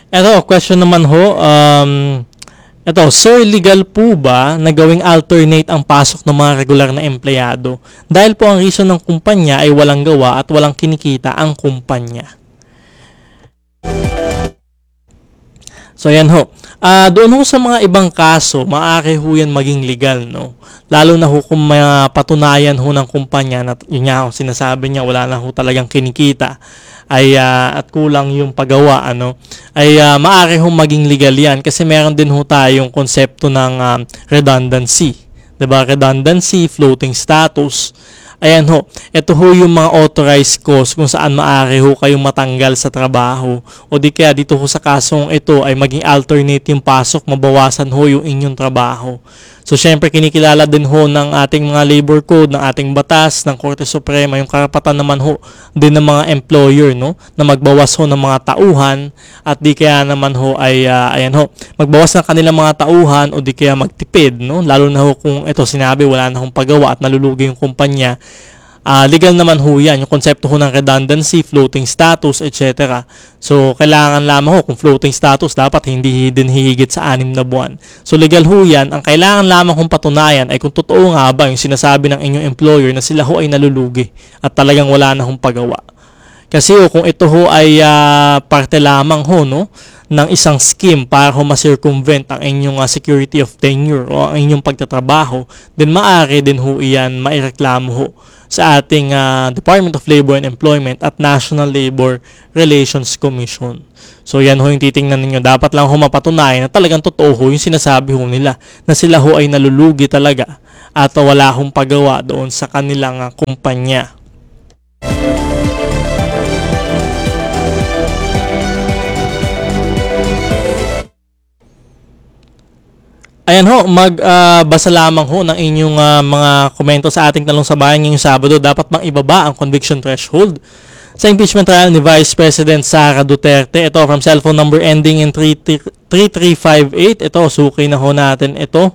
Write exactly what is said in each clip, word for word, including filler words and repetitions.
Eto, question naman ho, um, eto, sir, legal po ba na gawing alternate ang pasok ng mga regular na empleyado? Dahil po ang reason ng kumpanya ay walang gawa at walang kinikita ang kumpanya. So yan ho. Uh, doon ho sa mga ibang kaso, maaari ho yan maging legal, no? Lalo na ho kung may patunayan ho ng kumpanya na yun nga ho, sinasabi niya wala na ho talagang kinikita ay uh, at kulang yung paggawa, ano, ay uh, maaari ho maging legal yan kasi meron din ho tayong konsepto ng um, redundancy. Diba? Redundancy, floating status. Ayan ho, ito ho yung mga authorized cause kung saan maaari ho kayong matanggal sa trabaho o di kaya dito ho sa kasong ito ay maging alternate yung pasok, mabawasan ho yung inyong trabaho. So syempre kinikilala din ho ng ating mga labor code, ng ating batas, ng Korte Suprema, yung karapatan naman ho din ng mga employer, no, na magbawas ho ng mga tauhan at di kaya naman ho ay uh, ayan ho, magbawas ng kanilang mga tauhan o di kaya magtipid, no, lalo na ho kung ito sinabi wala na hong paggawa at nalulugi yung kumpanya. Uh, legal naman ho yan, yung konsepto ho ng redundancy, floating status, et cetera. So, kailangan lamang ho, kung floating status, dapat hindi din hihigit sa anim na buwan. So, legal ho yan. Ang kailangan lamang kong patunayan ay kung totoo nga ba yung sinasabi ng inyong employer na sila ho ay nalulugi at talagang wala na hong pagawa. Kasi ho, kung ito ho ay uh, parte lamang ho, no, ng isang scheme para ho ma-circumvent ang inyong uh, security of tenure o ang inyong pagtatrabaho, then maaari din ho iyan maireklamo ho sa ating uh, Department of Labor and Employment at National Labor Relations Commission. So yan ho yung titingnan ninyo. Dapat lang ho mapatunayan na talagang totoo ho yung sinasabi ho nila na sila ho ay nalulugi talaga at wala hong paggawa doon sa kanilang uh, kumpanya. Ayan ho, magbasa uh, lamang ho ng inyong uh, mga komento sa ating Tanong sa Bayan ngayong Sabado. Dapat bang ibaba ang conviction threshold sa impeachment trial ni Vice President Sara Duterte? Ito from cellphone number ending in three three five eight. Ito, suki na ho natin ito.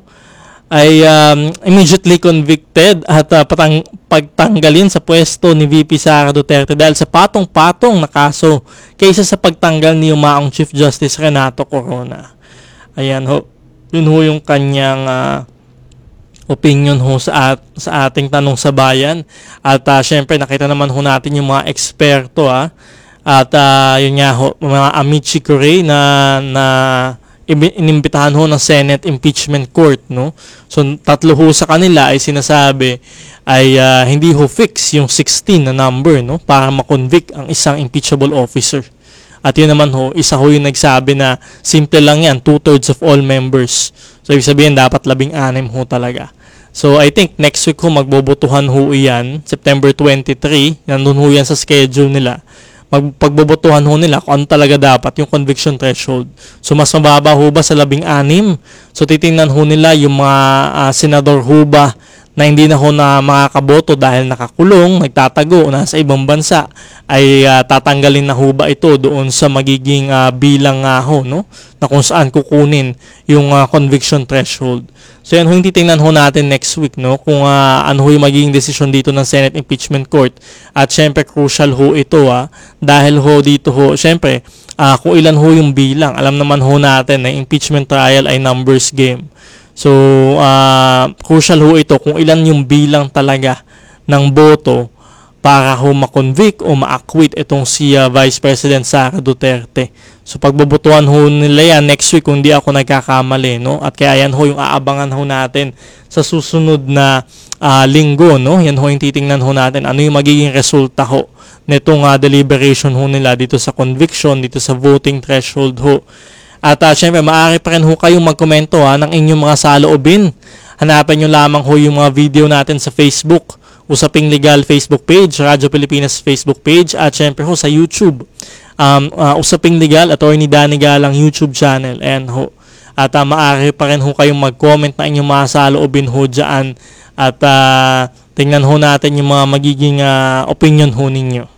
Ay um, immediately convicted at uh, patang, pagtanggalin sa pwesto ni V P Sara Duterte dahil sa patong-patong na kaso kaysa sa pagtanggal ni Yumaong Chief Justice Renato Corona. Ayan ho. Yun ho yung kanyang uh, opinion ho sa, at, sa ating Tanong sa Bayan. At uh, syempre nakita naman ho natin yung mga eksperto. Ah. At uh, yun nga ho, mga Amici Curie na, na inimbitahan ho ng Senate Impeachment Court. No? So tatlo ho sa kanila ay sinasabi ay uh, hindi ho fix yung sixteen na number, no? Para makonvict ang isang impeachable officer. At yun naman ho, isa ho yung nagsabi na simple lang yan, two-thirds of all members. So, ibig sabihin, dapat labing-anim ho talaga. So, I think next week ho, magbobotohan ho yan, September twenty-three, nandun ho yan sa schedule nila. Magpagbobotohan ho nila kung ano talaga dapat yung conviction threshold. So, mas mababa ho ba sa labing-anim? So, titingnan ho nila yung mga uh, senador ho ba na hindi na ho na makakaboto dahil nakakulong, nagtatago, nasa ibang bansa, ay uh, tatanggalin na ho ba ito doon sa magiging uh, bilang nga uh, ho, no? Na kung saan kukunin yung uh, conviction threshold. So yan ho yung titingnan ho natin next week, no? Kung uh, ano ho yung magiging decision dito ng Senate Impeachment Court. At syempre crucial ho ito ah, dahil ho dito ho, syempre, uh, kung ilan ho yung bilang. Alam naman ho natin na impeachment trial ay numbers game. So, uh, crucial ho ito kung ilan yung bilang talaga ng boto para ho makonvict o ma-acquit itong si uh, Vice President Sara Duterte. So, pagbobotohan ho nila yan next week kung di ako nagkakamali, no? At kaya yan ho yung aabangan ho natin sa susunod na uh, linggo, no? Yan ho yung titingnan ho natin. Ano yung magiging resulta ho nitong uh, deliberation ho nila dito sa conviction, dito sa voting threshold ho. At uh, syempre, maaari pa rin ho kayong magkomento ha, ng inyong mga saloobin. Hanapin nyo lamang ho yung mga video natin sa Facebook, Usaping Legal Facebook page, Radyo Pilipinas Facebook page, at syempre ho sa YouTube. Um, uh, Usaping Legal, Attorney Danny Galang YouTube channel. Ayan ho. At uh, maaari pa rin ho kayong mag-comment na inyong mga saloobin ho dyan. At uh, tingnan ho natin yung mga magiging uh, opinion ho ninyo.